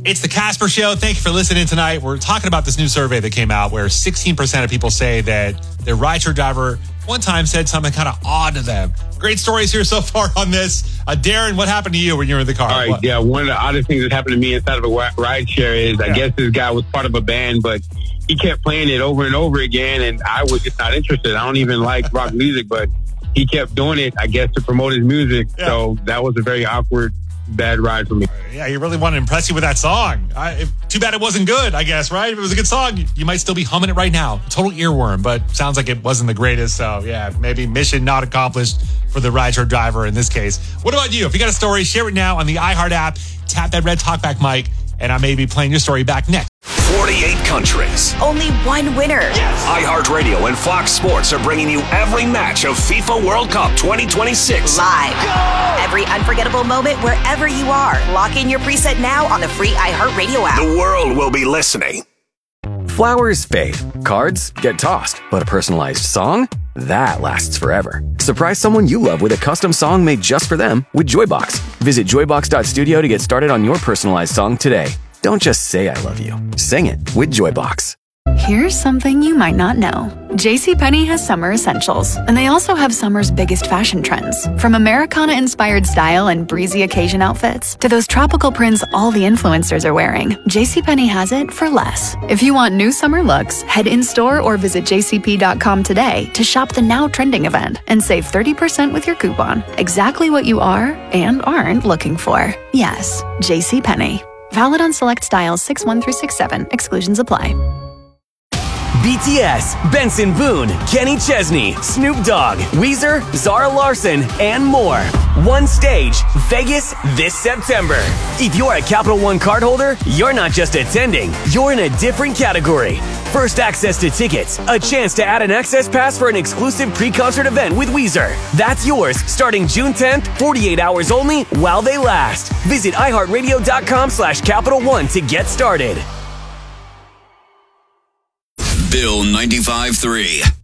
It's the Casper Show. Thank you for listening tonight. We're talking about this new survey that came out where 16% of people say that their rideshare driver one time said something kind of odd to them. Great stories here so far on this. Darren, what happened to you when you were in the car? All right, yeah. One of the oddest things that happened to me inside of a rideshare is I guess this guy was part of a band, but he kept playing it over and over again, and I was just not interested. I don't even like rock music, but he kept doing it, I guess, to promote his music. Yeah. So that was a very awkward, bad ride for me. Yeah, you really want to impress you with that song. Too bad it wasn't good, I guess, right? If it was a good song, you might still be humming it right now. Total earworm, but sounds like it wasn't the greatest. So, yeah, maybe mission not accomplished for the rideshare driver in this case. What about you? If you got a story, share it now on the iHeart app. Tap that red talkback mic, and I may be playing your story back next. 48 countries. Only one winner. Yes. iHeartRadio and Fox Sports are bringing you every match of FIFA World Cup 2026. Live. Go! Every unforgettable moment wherever you are. Lock in your preset now on the free iHeartRadio app. The world will be listening. Flowers fade. Cards get tossed. But a personalized song? That lasts forever. Surprise someone you love with a custom song made just for them with Joybox. Visit joybox.studio to get started on your personalized song today. Don't just say I love you. Sing it with Joybox. Here's something you might not know. JCPenney has summer essentials, and they also have summer's biggest fashion trends. From Americana-inspired style and breezy occasion outfits to those tropical prints all the influencers are wearing, JCPenney has it for less. If you want new summer looks, head in-store or visit jcp.com today to shop the now trending event and save 30% with your coupon. Exactly what you are and aren't looking for. Yes, JCPenney. Valid on select styles 6-1 through 6-7. Exclusions apply. BTS, Benson Boone, Kenny Chesney, Snoop Dogg, Weezer, Zara Larsson, and more. One stage, Vegas this September. If you're a Capital One cardholder, you're not just attending, you're in a different category. First access to tickets, a chance to add an access pass for an exclusive pre-concert event with Weezer. That's yours starting June 10th, 48 hours only while they last. Visit iHeartRadio.com/Capital One to get started. Bill 95.3.